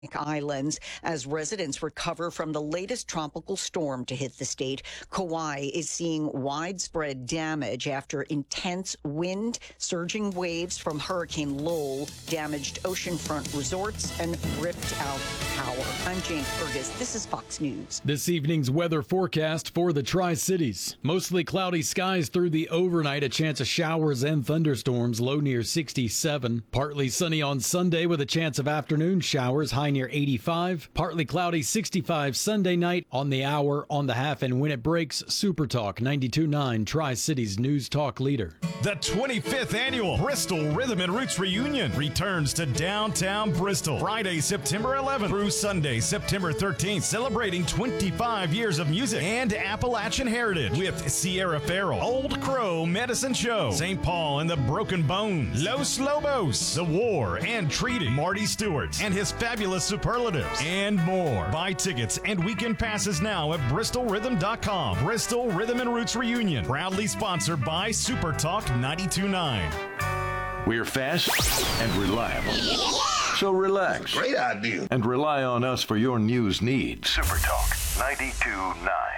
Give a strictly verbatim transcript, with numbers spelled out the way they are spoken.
Islands as residents recover from the latest tropical storm to hit the state. Kauai is seeing widespread damage after intense wind, surging waves from Hurricane Lowell damaged oceanfront resorts and ripped out power. I'm Jane Fergus. This is Fox News. This evening's weather forecast for the Tri-Cities. Mostly cloudy skies through the overnight, a chance of showers and thunderstorms, low near sixty-seven. Partly sunny on Sunday with a chance of afternoon showers, high near eighty-five. Partly cloudy, sixty-five Sunday night. On the hour, on the half, and when it breaks, Super Talk ninety-two point nine, Tri-Cities News Talk leader. The twenty-fifth Annual Bristol Rhythm and Roots Reunion returns to downtown Bristol Friday, September eleventh through Sunday, September thirteenth, celebrating twenty-five years of music and Appalachian heritage with Sierra Farrell, Old Crow Medicine Show, Saint Paul and the Broken Bones, Los Lobos, The War and Treaty, Marty Stewart and his fabulous superlatives, and more. Buy tickets and weekend passes now at bristol rhythm dot com. Bristol Rhythm and Roots Reunion, proudly sponsored by Super Talk ninety-two point nine. We're fast and reliable. So relax. Great idea. And rely on us for your news needs. Super Talk ninety-two point nine.